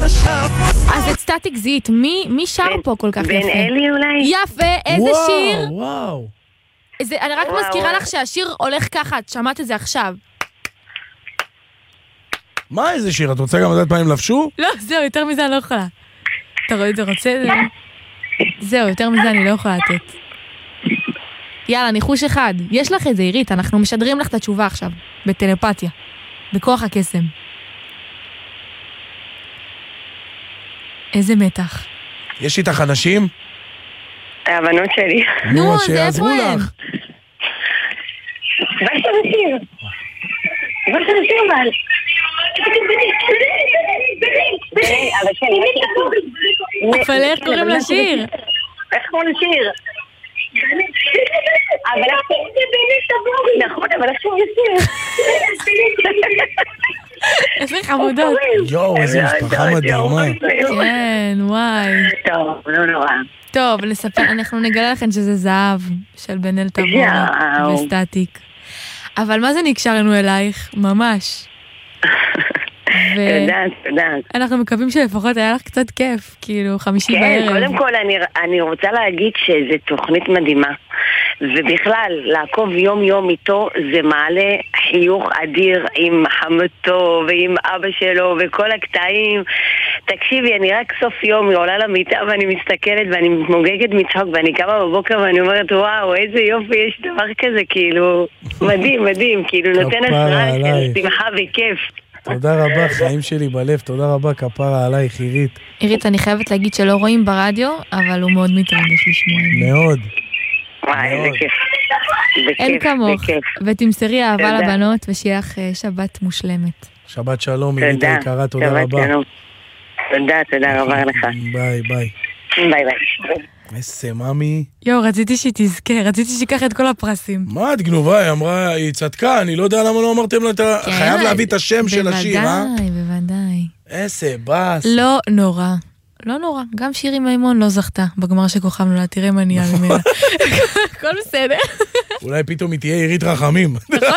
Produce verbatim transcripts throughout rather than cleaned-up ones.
אז את סטטיק זית, מי שר פה כל כך יפה? בן אלי אולי? יפה, איזה שיר? וואו, וואו. אני רק מזכירה לך שהשיר הולך ככה, את שמעת את זה עכשיו. מה איזה שיר? את רוצה גם לדעת פעמים לבשו? לא, זהו, יותר מזה אני לא יכולה. אתה רואה, אתה רוצה? זהו, יותר מזה אני לא יכולה לתת. יאללה, ניחוש אחד. יש לך את זה, עירית, אנחנו משדרים לך את התשובה עכשיו, בטלפתיה, בכוח הקסם. איזה מתח. יש איתך אנשים? הבנות שלי. נו, אז איפה הם? בואי שנשים. בואי שנשים אבל. אבל שלי, אבל איך קוראים לשיר? איך קוראים לשיר? אבל נכון, אבל איך קוראים לשיר? איזה חמודות. יואו, איזה משפחה מדהימה. כן, וואי. טוב, לא נורא. טוב, לספר, אנחנו נגלה לכם שזה זהב של בן אל תבור וסטטיק. אבל מה זה נקשר לנו אלייך? ממש. תודעת, תודעת. אנחנו מקווים שלפחות היה לך קצת כיף, כאילו חמישי כן, בערב. קודם כל אני, אני רוצה להגיד שזו תוכנית מדהימה, ובכלל לעקוב יום יום איתו זה מעלה חיוך אדיר עם חמותו ועם אבא שלו וכל הקטעים. תקשיבי, אני רק סוף יום היא עולה למיטה ואני מסתכלת ואני מתמוגגת מצחוק ואני קמה בבוקר ואני אומרת וואו, איזה יופי, יש דבר כזה, כאילו מדהים, מדהים, כאילו נותן הסרעה של שמחה וכיף. תודה רבה, חיים שלי בלב, תודה רבה, כפרה עלייך, עירית. עירית, אני חייבת להגיד שלא רואים ברדיו, אבל הוא מאוד מתרגש לשמוע. מאוד. וואי, זה כיף. אין כמוך, ותמסרי אהבה לבנות, ושיהיה לך שבת מושלמת. שבת שלום, עירית היקרה, תודה רבה. תודה, תודה רבה לך. ביי, ביי. ביי, ביי. איזה ממי. יו, רציתי שתזכה, רציתי שיקח את כל הפרסים. מה את גנובה? היא אמרה, היא צדקה, אני לא יודע למה לא אמרתם לה, אתה חייב להביא את השם של השיר, אה? בוודאי, בוודאי. איזה בס. לא נורא, לא נורא. גם שירי מימון לא זכתה בגמר שכוכבנו לה, תראה מה נהיה ממנה. הכל בסדר. אולי פתאום היא תהיה עירית רחמים.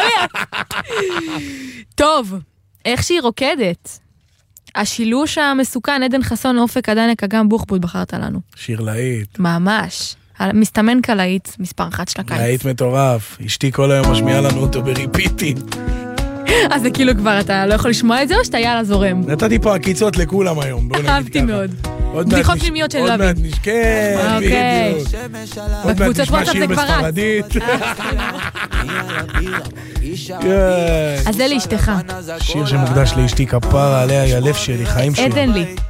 טוב, איך שהיא רוקדת. השילוש המסוכן, עדן חסון, אופק, עדנק, אגם בוחבוט, בחרת לנו. שיר להיט. ממש. מסתמן כלהיט, מספר אחת של הקיץ. להיט מטורף. אשתי כל היום משמיעה לנו אותו בריפיטים. אז זה כאילו כבר, אתה לא יכול לשמוע את זה, או שאתה יאללה זורם? נתתי פה עקיצות לכולם היום. אהבתי מאוד. בדיחות פנימיות של לוי. עוד מעט נשכן, בדיוק. עוד מעט נשמע שיר בספרדית. אז זה לאשתך. שיר שמוקדש לאשתי כפרה עליה, היא הלב שלי, חיים שלי. עדן לי.